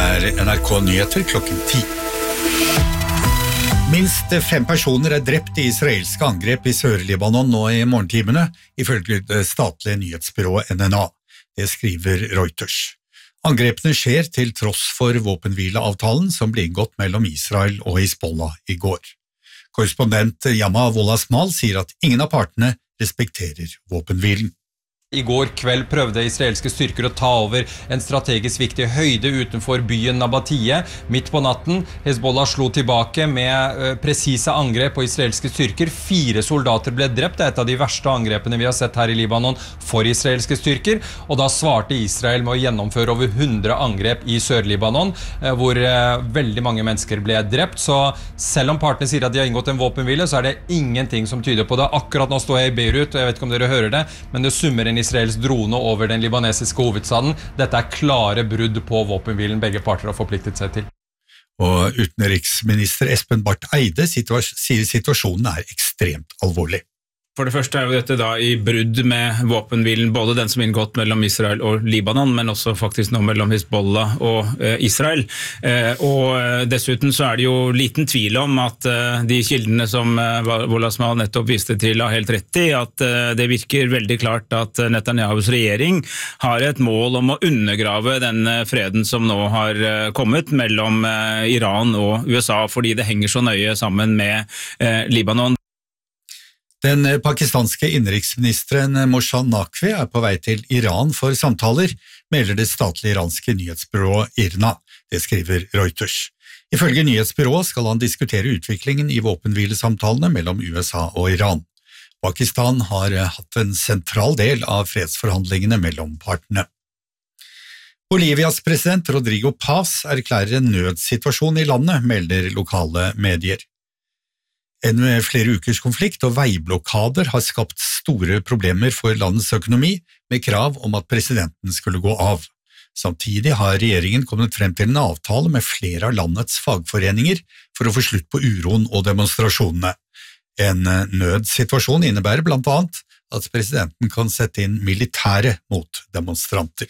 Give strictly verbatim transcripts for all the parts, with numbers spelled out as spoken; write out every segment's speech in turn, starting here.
er N R K-nyheter klokken ti. Minst fem personer er drept i israelske angrep i Sør-Libanon nå i morgentimene, ifølge det statlige nyhetsbyrået N N A. Det skriver Reuters. Angrepene skjer til tross for våpenhvileavtalen som ble inngått mellom Israel og Hezbollah i går. Korrespondent Yama Wolasmal sier at ingen av partene respekterer våpenhvilen. I går kveld prøvde israelske styrker å ta over en strategisk viktig høyde utenfor byen Nabatie midt på natten. Hezbollah slo tilbake med uh, presise angrep på israelske styrker. Fire soldater ble drept. Det er et av de verste angrepene vi har sett her i Libanon for israelske styrker. Og da svarte Israel med å gjennomføre over hundre angrep i Sør-Libanon, uh, hvor uh, veldig mange mennesker ble drept. Så selv om partene sier at de har inngått en våpenhvile, så er det ingenting som tyder på det. Akkurat nå står jeg i Beirut, og jeg vet ikke om dere hører det, men det summer en Israels drone over den libanesiske hovedstaden. Dette er klare brudd på våpenhvilen begge parter har forpliktet seg til. Og utenriksminister Espen Barth Eide sier situasjonen er ekstremt alvorlig. For det første er jo dette da i brudd med våpenhvilen, både den som er inngått mellom Israel og Libanon, men også faktisk nå mellom Hezbollah og eh, Israel. Eh, og dessuten så er det jo liten tvil om at eh, de kildene som eh, Wolasmal nettopp viste til har helt rett i, at eh, det virker veldig klart at Netanyahus regjering har et mål om å undergrave den eh, freden som nå har eh, kommet mellom eh, Iran og U S A, fordi det henger så nøye sammen med eh, Libanon. Den pakistanske innenriksministeren Mohsen Naqvi er på vei til Iran for samtaler, melder det statlige iranske nyhetsbyrået I R N A. Det skriver Reuters. Ifølge nyhetsbyrået skal han diskutere utviklingen i våpenhvilesamtalene mellom U S A og Iran. Pakistan har hatt en sentral del av fredsforhandlingene mellom partene. Bolivias president Rodrigo Paz erklærer en nødsituasjon i landet, melder lokale medier. En flere ukers konflikt og veiblokader har skapt store problemer for landets økonomi, med krav om at presidenten skulle gå av. Samtidig har regjeringen kommet frem til en avtale med flere av landets fagforeninger for å få slutt på uroen og demonstrasjonene. En nødsituasjon innebærer blant annet at presidenten kan sette inn militære mot demonstranter.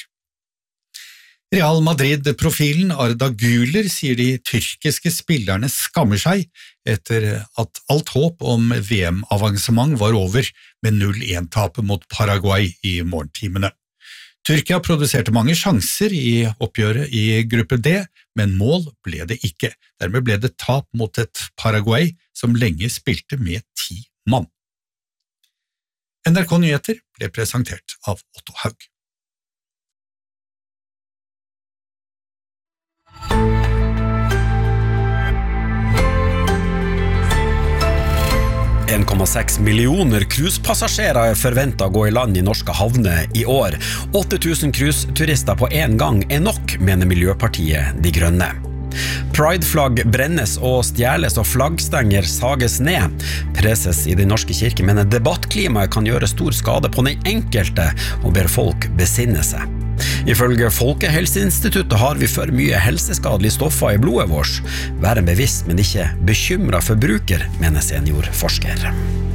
Real Madrid-profilen Arda Güler sier de tyrkiske spillerne skammer seg etter at alt håp om V M-avansement var over med null en tapet mot Paraguay i morgentimene. Tyrkia produserte mange sjanser i oppgjøret i gruppe D, men mål ble det ikke. Dermed ble det tap mot et Paraguay som lenge spilte med ti mann. N R K-nyheter ble presentert av Otto Haug. en komma seks millioner cruisepassasjerer er forventet å gå i land i norske havner i år. åtte tusen cruiseturister på en gang er nok, mener Miljøpartiet De Grønne. Pride-flagg brennes og stjeles og flaggstenger sages ned. Preses i Den norske kirke mener debattklimaet kan gjøre stor skade på den enkelte og ber folk besinne seg. Ifølge Folkehelseinstituttet har vi for mye helseskadelige stoffer i blodet vårt. Vær en bevisst, men ikke bekymret forbruker, mener seniorforsker.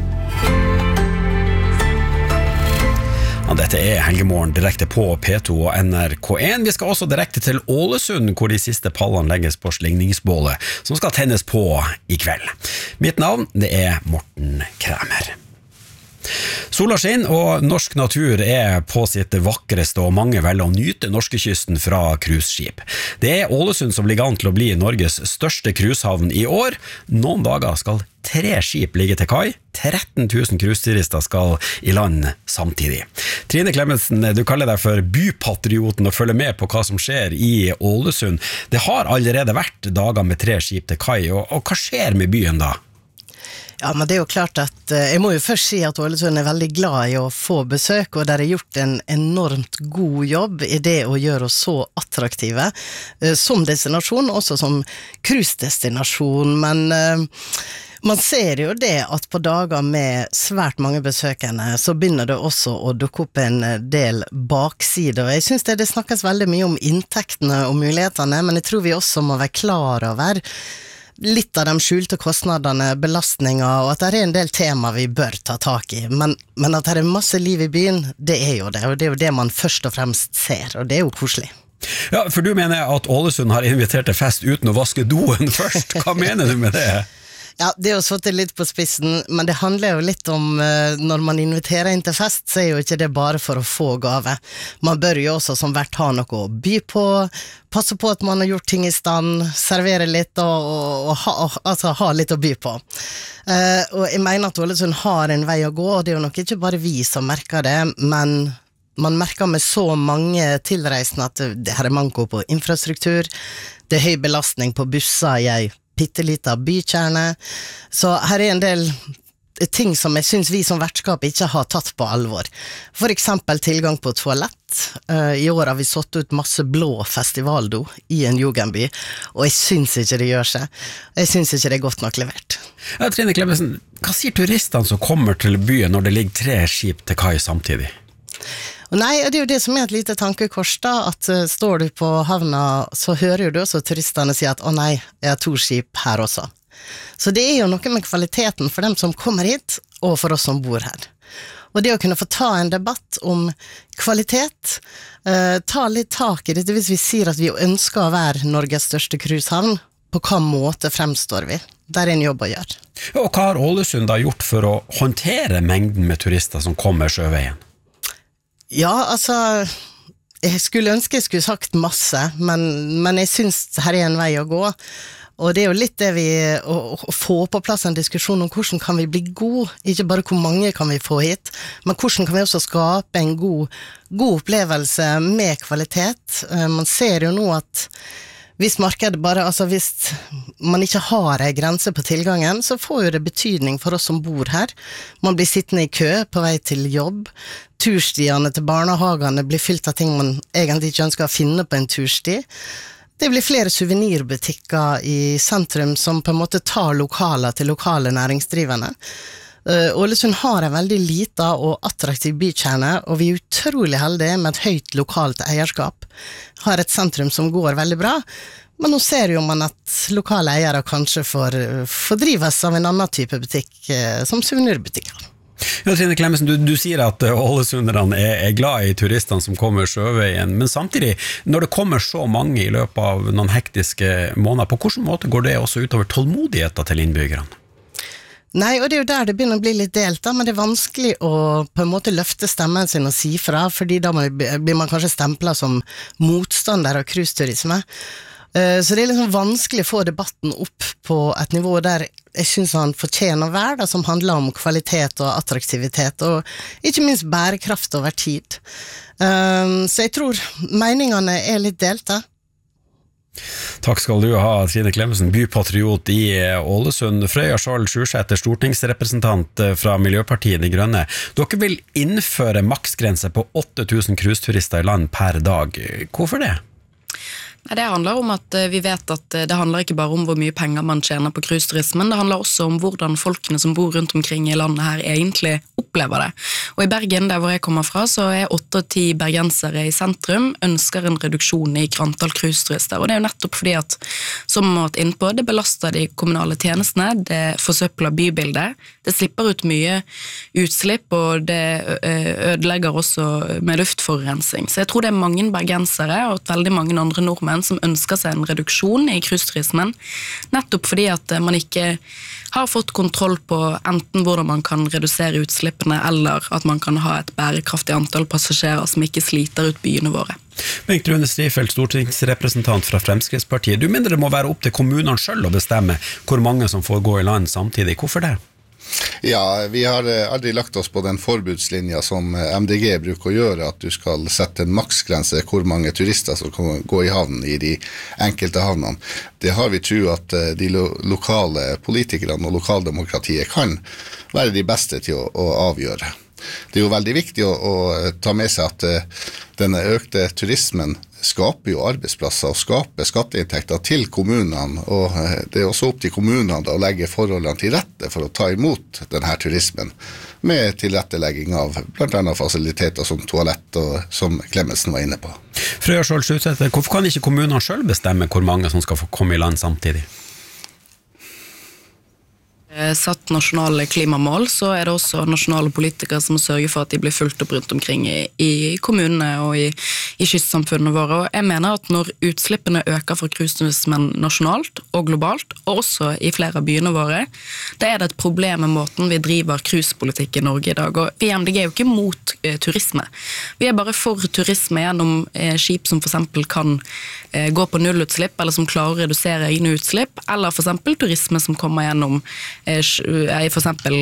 Ja, dette er Helgemorgen direkte på P to og N R K en. Vi skal også direkte til Ålesund, hvor de siste pallene legges på slingningsbålet, som skal tennes på i kveld. Mitt navn, det er Morten Kræmer. Sola skinner, og norsk natur er på sitt vakreste, og mange velger å nyte norskekysten fra cruiseskip. Det er Ålesund som ligger an til å bli Norges største cruisehavn i år. Noen dager skal tre skip ligge til kai, tretten tusen cruiseturister skal i land samtidig. Trine Clemensen, du kaller deg for bypatrioten og følger med på hva som skjer i Ålesund. Det har allerede vært dager med tre skip til kai, og, og hva skjer med byen da? Ja, men det er jo klart at jeg må jo først si at Ålesund er veldig glad i å få besøk, og der er gjort en enormt god jobb i det å gjøre oss så attraktive som destinasjon, også som cruisedestinasjon, men man ser jo det at på dager med svært mange besøkende så begynner det også å dukke opp en del baksider, og jeg synes det, det snakkes veldig mye om inntektene og mulighetene, men jeg tror vi også må være klar over litt av de skjulte kostnadene, belastninger, og at det er en del tema vi bør ta tak i, men, men at det er masse liv i byen, det er jo det, og det er jo det man først og fremst ser, og det er jo koselig. Ja, for du mener at Ålesund har invitert til fest uten å vaske doen først. Hva mener du med det? Ja, det er jo satt litt på spissen, men det handler jo litt om når man inviterer inn til fest, så er jo ikke det bare for å få gave. Man bør jo også som vert ha noe å by på, passe på at man har gjort ting i stand, servere litt og, og, og ha, altså, ha litt å by på. Uh, og jeg mener at Ålesund har en vei å gå, og det er jo nok ikke bare vi som merker det, men man merker med så mange tilreisende at det her er manko på infrastruktur, det er høy belastning på busser i ei pittelita bykjerne, så her er en del ting som jeg synes vi som vertskap ikke har tatt på alvor. For eksempel tilgang på toalett. I år har vi satt ut masse blå festivaldo i en jugendby, og jeg synes ikke det gjør seg. Jeg synes ikke det er godt nok levert. Ja, Trine Clemmensen, hva sier turistene som kommer til byen når det ligger tre skip til kai samtidig? Og nei, det er jo det som er et lite tankekors da, at uh, står du på havna, så hører du også turistene si at å nei, jeg har to skip her også. Så det er jo noe med kvaliteten for dem som kommer hit, og for oss som bor her. Og det å kunne få ta en debatt om kvalitet, uh, ta litt tak i det, hvis vi sier at vi ønsker å være Norges største cruisehavn, på hva måte fremstår vi? Der er en jobb å gjøre. Og hva har Ålesund da gjort for å håndtere mengden med turister som kommer sjøveien? Ja, altså, jeg skulle ønske jeg skulle sagt masse, men, men jeg synes her er en vei å gå, og det er jo litt det vi, å, å få på plass en diskusjon om hvordan kan vi bli god, ikke bare hvor mange kan vi få hit, men hvordan kan vi også skape en god, god opplevelse med kvalitet. Man ser jo nå at hvis markedet bare, altså hvis man ikke har en grense på tilgangen, så får jo det betydning for oss som bor her. Man blir sittende i kø på vei til jobb, turstiene til barnehagene blir fylt av ting man egentlig ikke ønsker å finne på en tursti. Det blir flere souvenirbutikker i sentrum som på en måte tar lokaler til lokale næringsdrivende. Ålesund har en veldig lita og attraktiv bykjerne, og vi er utrolig heldige med et høyt lokalt eierskap. Har et sentrum som går veldig bra, men nå ser jo man at lokale eiere kanskje får fordrives av en annen type butikk, som souvenirbutikker. Ja, Trine Clemmensen, du, du sier at ålesunderne er, er glad i turistene som kommer sjøveien, men samtidig, når det kommer så mange i løpet av noen hektiske måneder, på hvilken måte går det også utover tålmodigheten til innbyggerne? Nei, og det er jo der det begynner å bli litt delt da, men det er vanskelig å på en måte løfte stemmen sin og si fra, fordi da blir man kanskje stemplet som motstander av cruiseturisme. Så det er liksom vanskelig å få debatten opp på et nivå der jeg synes han fortjener å være, da, som handler om kvalitet og attraktivitet, og ikke minst bærekraft over tid. Så jeg tror meningene er litt delte. Takk skal du ha, Trine Clemmensen, bypatriot i Ålesund. Frøya Skjold Sjursæter, stortingsrepresentant fra Miljøpartiet De Grønne. Dere vil innføre maksgrense på åtte tusen cruiseturister i land per dag. Hvorfor det? Det handler om at vi vet at det handler ikke bare om hvor mye penger man tjener på cruiseturismen, det handler også om hvordan folkene som bor rundt omkring i landet her egentlig opplever det. Og i Bergen, der hvor jeg kommer fra, så er åtte og ti bergensere i sentrum ønsker en reduksjon i antall cruiseturister, og det er jo nettopp fordi at, som man har vært inne på, det belaster de kommunale tjenestene, det forsøpler bybildet, det slipper ut mye utslipp, og det ødelegger også med luftforurensning. Så jeg tror det er mange bergensere, og veldig mange andre nordmenn som ønsker seg en reduksjon i cruiseturismen, nettopp fordi at man ikke har fått kontroll på enten hvordan man kan redusere utslippene, eller at man kan ha et bærekraftig antall passasjerer som ikke sliter ut byene våre. Bengt Rune Strifeldt, stortingsrepresentant fra Fremskrittspartiet. Du mener det må være opp til kommunene selv å bestemme hvor mange som får gå i land samtidig. Hvorfor det? Ja, vi har aldri lagt oss på den forbudslinja som M D G bruker å gjøre, at du skal sette en maksgrense hvor mange turister som kan gå i havn i de enkelte havnene. Det har vi tro at de lo- lokale politikerne og lokaldemokratiet kan være de beste til å, å avgjøre. Det er jo veldig viktig å, å ta med seg at uh, denne økte turismen skaper jo arbeidsplasser og skaper skatteinntekter til kommunene, og uh, det er også opp til kommunene da, å legge forholdene til rette for å ta imot denne turismen, med tilrettelegging av blant annet fasiliteter som toalett og som Clemmensen var inne på. Frøya Skjold Sjursæter, hvorfor kan ikke kommunene selv bestemme hvor mange som skal få komme i land samtidig? satt nasjonale klimamål, så er det også nasjonale politikere som sørger for at de blir fulgt opp rundt omkring i, i kommunene og i, i kystsamfunnene våre. Og jeg mener at når utslippene øker fra cruiseturismen nasjonalt og globalt, og også i flere av byene våre, da er det et problem med måten vi driver cruisepolitikk i Norge i dag. Og vi i M D G er jo ikke mot eh, turisme. Vi er bare for turisme gjennom eh, skip som for eksempel kan eh, gå på nullutslipp, eller som klarer å redusere egne utslipp, eller for eksempel turisme som kommer gjennom for eksempel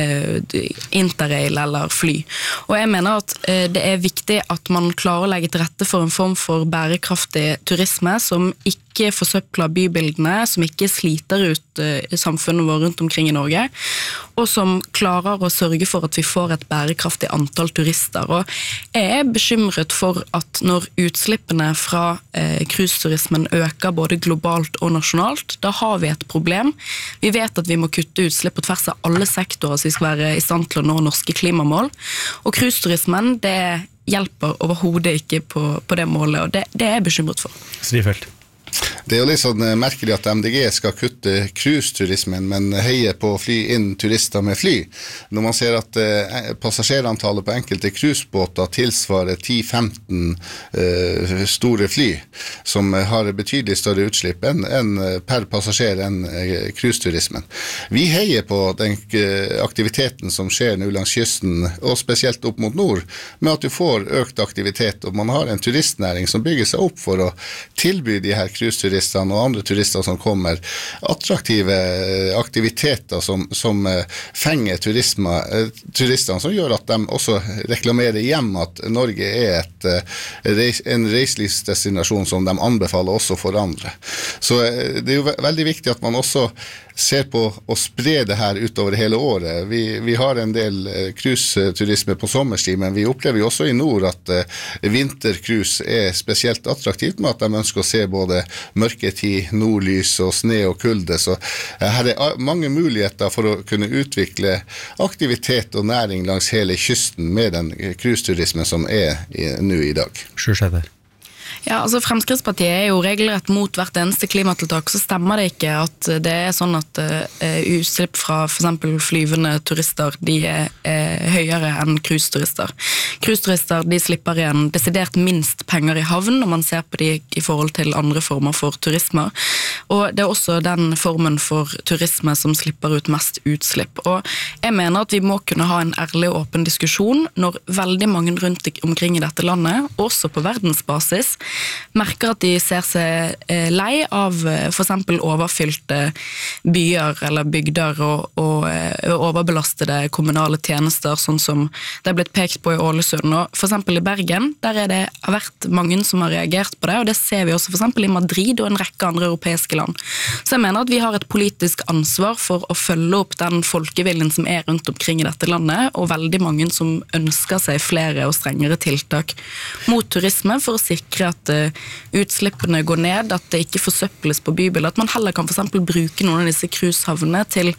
interrail eller fly. Og jeg mener at det er viktig at man klarer å legge til rette for en form for bærekraftig turisme som ikke forsøpler bybildene, som ikke sliter ut samfunnet vårt rundt omkring i Norge, og som klarer å sørge for at vi får et bærekraftig antall turister. Og jeg er bekymret for at når utslippene fra cruiseturismen øker både globalt og nasjonalt, da har vi et problem. Vi vet at vi må kutte utslipp på tvers av alle sektorer så vi skal være i stand til å nå norske klimamål. Og cruiseturismen, det hjelper overhodet ikke på, på det målet, og det, det er jeg bekymret for. Strifeldt. Det er jo litt sånn merkelig at M D G skal kutte cruiseturismen, men heier på å fly inn turister med fly. Når man ser at eh, passasjerantallet på enkelte cruisebåter tilsvarer ti til femten eh, store fly, som har betydelig større utslipp enn, enn per passasjer enn eh, cruiseturismen. Vi heier på den eh, aktiviteten som skjer nå langs kysten, og spesielt opp mot nord, med at du får økt aktivitet, og man har en turistnæring som bygger seg opp for å tilby de her cruiseturistene og andre turister som kommer, attraktive aktiviteter som, som fenger turisme, turistene, som gjør at de også reklamerer hjem at Norge er et, en reiselivsdestinasjon som de anbefaler også for andre. Så det er jo veldig viktig at man også ser på å spre det her utover hele året. Vi, vi har en del cruiseturisme på sommerstid, men vi opplever jo også i nord at vintercruise er spesielt attraktivt med at de ønsker å se både mørketid, nordlys og sne og kulde. Så her er mange muligheter for å kunne utvikle aktivitet og næring langs hele kysten med den cruiseturismen som er i, nå i dag. Sjurskjeder. Ja, altså Fremskrittspartiet er jo regelrett mot hvert eneste klimatiltak, så stemmer det ikke at det er sånn at uh, utslipp fra for eksempel flyvende turister, de er uh, høyere enn cruiseturister. Cruiseturister, de slipper igjen desidert minst penger i havn når man ser på de i forhold til andre former for turisme. Og det er også den formen for turisme som slipper ut mest utslipp. Og jeg mener at vi må kunne ha en ærlig og åpen diskusjon når veldig mange rundt omkring i dette landet, også på verdensbasis, merker at de ser seg lei av for eksempel overfylte byer eller bygder og, og, og overbelastede kommunale tjenester, sånn som det er blitt pekt på i Ålesund. Og for eksempel i Bergen, der er det har vært mange som har reagert på det, og det ser vi også for eksempel i Madrid og en rekke andre europeiske land. Så jeg mener at vi har et politisk ansvar for å følge opp den folkeviljen som er rundt omkring i dette landet, og veldig mange som ønsker seg flere og strengere tiltak mot turisme for å sikre at utslippene går ned, at det ikke forsøples på bybildet, at man heller kan for eksempel bruke noen av disse cruisehavnene til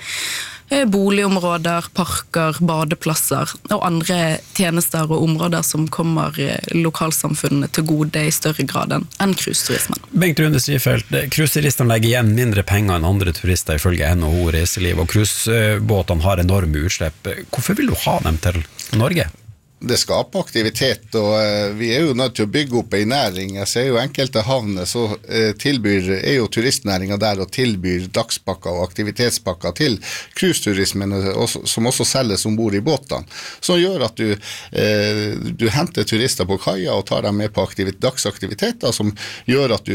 boligområder, parker, badeplasser og andre tjenester og områder som kommer lokalsamfunnene til gode i større grad enn cruiseturismen. Bengt Rune Strifeldt, cruiseturistene legger igjen mindre penger enn andre turister ifølge N H O Reiseliv, og cruisebåtene har enorme utslipp. Hvorfor vil du ha dem til Norge? Det skaper aktivitet, og vi er jo nødt til å bygge opp en næring. Jeg ser jo enkelte havner, så tilbyr, er jo turistnæringen der og tilbyr dagspakker og aktivitetspakker til cruiseturismen, som også selges ombord i båtene, som gjør at du, du henter turister på kaia og tar dem med på dagsaktiviteter, som gjør at du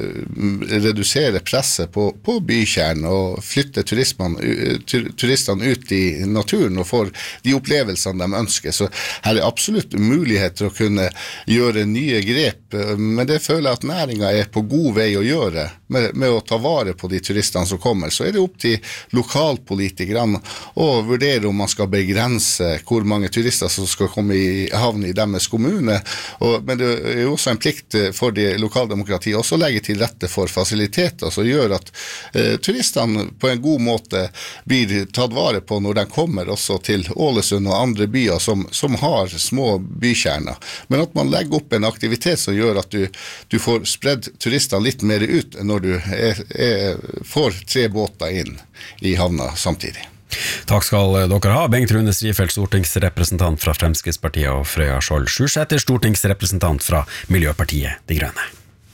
reduserer presset på, på bykjernen og flytter turistene ut i naturen og får de opplevelsene de ønsker. Så her er absolutt muligheter å kunne gjøre nye grep, men det føler jeg at næringen er på god vei å gjøre med, med å ta vare på de turistene som kommer. Så er det opp til lokalpolitikerne å vurdere om man skal begrense hvor mange turister som skal komme i havn i deres kommune, og, men det er jo også en plikt for de lokaldemokratiet også å legge til rette for fasiliteter som gjør at eh, turistene på en god måte blir tatt vare på når de kommer også til Ålesund og andre byer som, som har har små bykjerner, men at man legger opp en aktivitet som gjør at du, du får spredd turistene litt mer ut når du er, er, får tre båter inn i havna samtidig. Takk skal dere ha, Bengt Rune Strifeldt, stortingsrepresentant fra Fremskrittspartiet, og Frøya Skjold Sjursæter, stortingsrepresentant fra Miljøpartiet De Grønne.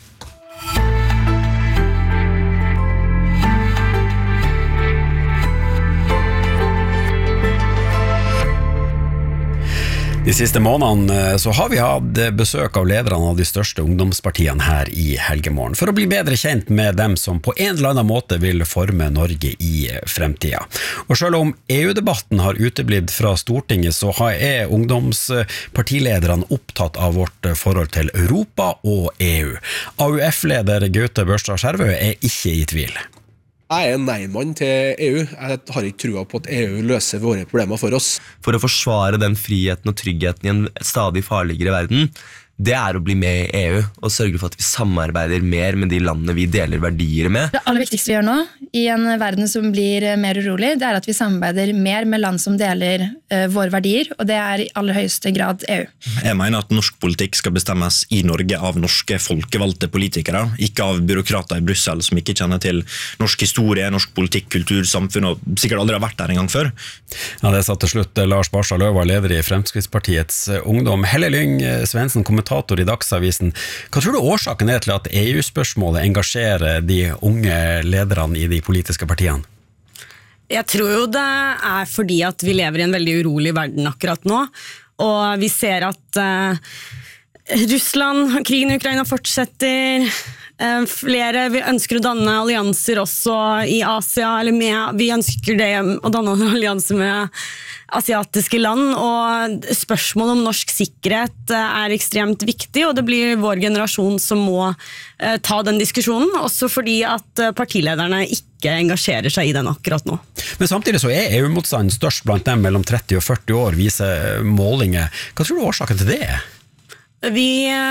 De siste månedene så har vi hatt besøk av lederne av de største ungdomspartiene her i Helgemorgen, for å bli bedre kjent med dem som på en eller annen måte vil forme Norge i fremtiden. Og selv om E U-debatten har uteblitt fra Stortinget, så er ungdomspartilederne opptatt av vårt forhold til Europa og E U. A U F-leder Gaute Børstad Skjervø er ikke i tvil. Jeg er en nei-mann til E U. Jeg har ikke trua på at E U løser våre problemer for oss. For å forsvare den friheten og tryggheten i en stadig farligere verden, det er å bli med i E U og sørge for at vi samarbeider mer med de landene vi deler verdier med. Det aller viktigste vi gjør nå, i en verden som blir mer urolig, det er at vi samarbeider mer med land som deler uh, våre verdier, og det er i aller høyeste grad E U. Jeg mener at norsk politikk skal bestemmes i Norge av norske folkevalgte politikere, ikke av byråkrater i Brussel som ikke kjenner til norsk historie, norsk politikk, kultur, samfunn, og sikkert aldri har vært der en gang før. Ja, det sa til slutt Lars Barstad Løva, leder i Fremskrittspartiets Ungdom. Helle Lyng Svendsen, kommentator i Dagsavisen. Hva tror du årsaken er til at E U-spørsmålet engasjerer de unge lederne i de politiske partiene? Jeg tror jo det er fordi at vi lever i en veldig urolig verden akkurat nå, og vi ser at uh, Russland, krigen i Ukraina fortsetter, uh, flere vi ønsker å danne allianser også i Asia, eller med, vi ønsker det å danne allianser med asiatiske land, og spørsmål om norsk sikkerhet er ekstremt viktig, og det blir vår generasjon som må uh, ta den diskusjonen, også fordi at partilederne ikke engasjerer seg i den akkurat nå. Men samtidig så er E U-motstanden størst blant dem mellom tretti og førti år, viser målinger. Hva tror du årsaken til det er? Vi,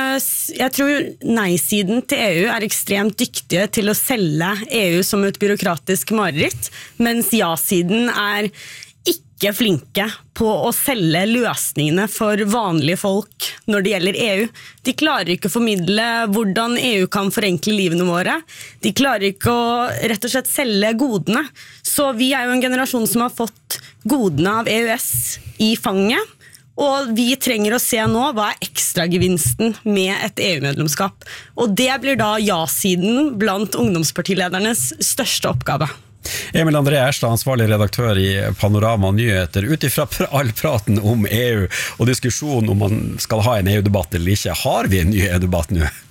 jeg tror nei-siden til E U er ekstremt dyktige til å selge E U som et byråkratisk mareritt, mens ja-siden er ikke flinke på å selge løsningene for vanlige folk når det gjelder E U. De klarer ikke å formidle hvordan E U kan forenkle livene våre. De klarer ikke å rett og slett selge godene. Så vi er jo en generasjon som har fått godene av E U S i fanget, og vi trenger å se nå hva er ekstragevinsten med et E U-medlemskap. Og det blir da ja-siden blant ungdomspartiledernes største oppgave. Emil André Erstad, ansvarlig redaktør i Panorama Nyheter. Ut ifra all praten om E U og diskusjonen om man skal ha en E U-debatt eller ikke, har vi en ny E U-debatt nå?